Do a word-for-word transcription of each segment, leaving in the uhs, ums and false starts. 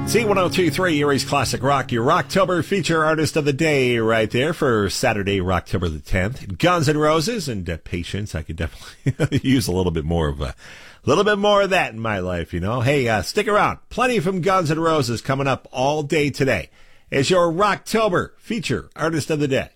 Z one oh two point three, Erie's Classic Rock, your Rocktober feature artist of the day right there for Saturday, Rocktober the tenth. Guns N' Roses and uh, Patience. I could definitely use a little bit more of a, a little bit more of that in my life, you know. Hey, uh, stick around. Plenty from Guns N' Roses coming up all day today as your Rocktober feature artist of the day.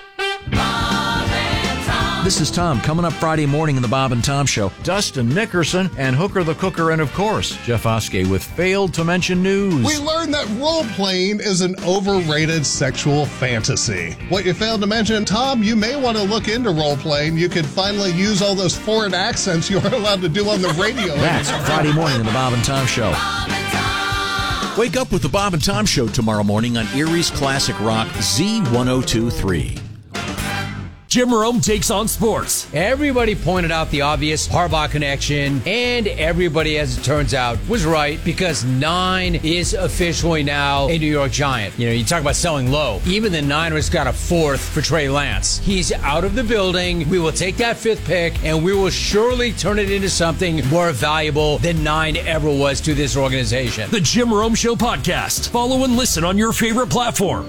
This is Tom. Coming up Friday morning in the Bob and Tom Show, Dustin Nickerson and Hooker the Cooker, and of course, Jeff Oskey with Failed to Mention News. We learned that role-playing is an overrated sexual fantasy. What you failed to mention, Tom, you may want to look into role-playing. You could finally use all those foreign accents you are allowed to do on the radio. That's Friday morning in the Bob and Tom Show. Wake up with the Bob and Tom Show tomorrow morning on Erie's Classic Rock Z one oh two point three. Jim Rome takes on sports. Everybody pointed out the obvious Harbaugh connection, and everybody, as it turns out, was right because nine is officially now a New York Giant. You know, you talk about selling low. Even the Niners got a fourth for Trey Lance. He's out of the building. We will take that fifth pick, and we will surely turn it into something more valuable than nine ever was to this organization. The Jim Rome Show podcast. Follow and listen on your favorite platform.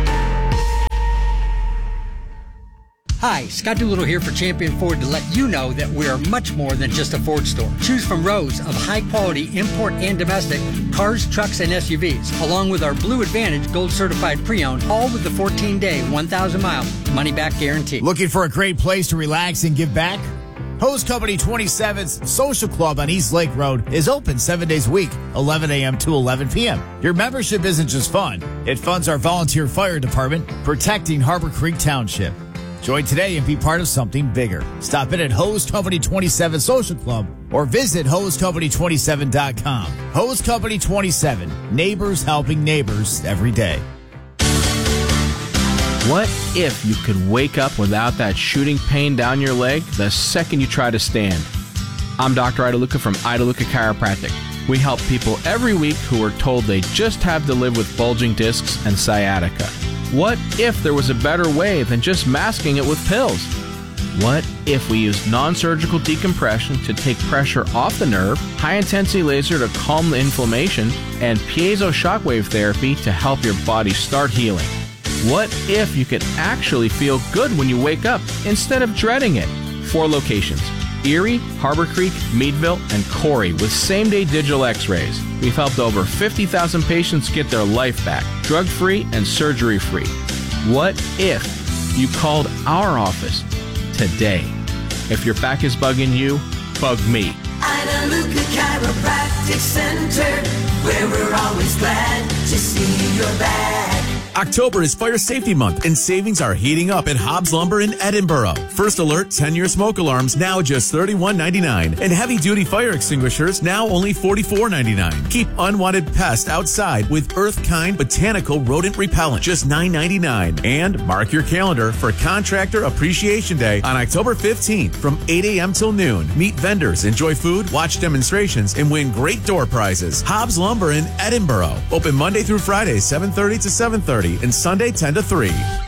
Hi, Scott Doolittle here for Champion Ford to let you know that we are much more than just a Ford store. Choose from rows of high-quality import and domestic cars, trucks, and S U Vs, along with our Blue Advantage Gold Certified Pre-Owned, all with the fourteen-day, one thousand mile money-back guarantee. Looking for a great place to relax and give back? Hose Company twenty-seven's Social Club on East Lake Road is open seven days a week, eleven a.m. to eleven p.m. Your membership isn't just fun. It funds our volunteer fire department, protecting Harbor Creek Township. Join today and be part of something bigger. Stop in at Hose Company twenty-seven Social Club or visit hose company twenty-seven dot com. Hose Company twenty-seven, neighbors helping neighbors every day. What if you could wake up without that shooting pain down your leg the second you try to stand? I'm Doctor Idaluca from Idaluca Chiropractic. We help people every week who are told they just have to live with bulging discs and sciatica. What if there was a better way than just masking it with pills? What if we used non-surgical decompression to take pressure off the nerve, high-intensity laser to calm the inflammation, and piezo shockwave therapy to help your body start healing? What if you could actually feel good when you wake up instead of dreading it? Four locations: Erie, Harbor Creek, Meadville, and Corey with same-day digital x-rays. We've helped over fifty thousand patients get their life back, drug-free and surgery-free. What if you called our office today? If your back is bugging you, bug me. Idaluca Chiropractic Center, where we're always glad to see your back. October is Fire Safety Month, and savings are heating up at Hobbs Lumber in Edinboro. First Alert ten-year smoke alarms now just thirty-one ninety-nine, and heavy-duty fire extinguishers now only forty-four ninety-nine. Keep unwanted pests outside with Earth-Kind Botanical Rodent Repellent, just nine ninety-nine. And mark your calendar for Contractor Appreciation Day on October fifteenth from eight a.m. till noon. Meet vendors, enjoy food, watch demonstrations, and win great door prizes. Hobbs Lumber in Edinboro. Open Monday through Friday, seven thirty to seven thirty. And Sunday ten to three.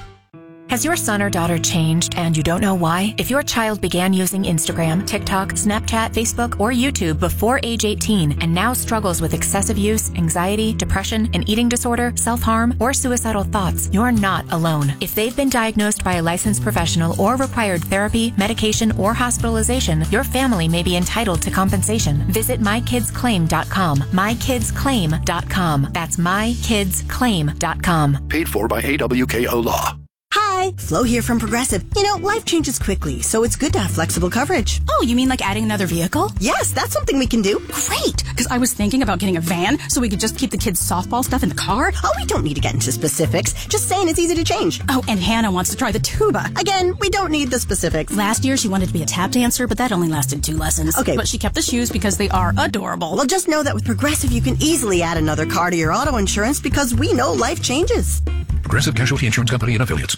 Has your son or daughter changed and you don't know why? If your child began using Instagram, TikTok, Snapchat, Facebook, or YouTube before age eighteen and now struggles with excessive use, anxiety, depression, an eating disorder, self-harm, or suicidal thoughts, you're not alone. If they've been diagnosed by a licensed professional or required therapy, medication, or hospitalization, your family may be entitled to compensation. Visit my kids claim dot com. my kids claim dot com. That's my kids claim dot com. Paid for by A W K O Law. Hi, Flo here from Progressive. You know, life changes quickly, so it's good to have flexible coverage. Oh, you mean like adding another vehicle? Yes, that's something we can do. Great, because I was thinking about getting a van so we could just keep the kids' softball stuff in the car. Oh, we don't need to get into specifics. Just saying it's easy to change. Oh, and Hannah wants to try the tuba. Again, we don't need the specifics. Last year, she wanted to be a tap dancer, but that only lasted two lessons. Okay. But she kept the shoes because they are adorable. Well, just know that with Progressive, you can easily add another car to your auto insurance because we know life changes. Progressive Casualty Insurance Company and Affiliates.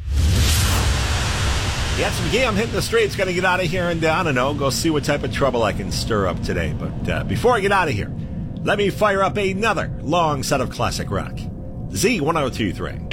Yes, McGee, I'm hitting the streets. Going to get out of here and, uh, I don't know, go see what type of trouble I can stir up today. But uh, before I get out of here, let me fire up another long set of classic rock. Z one oh two point three.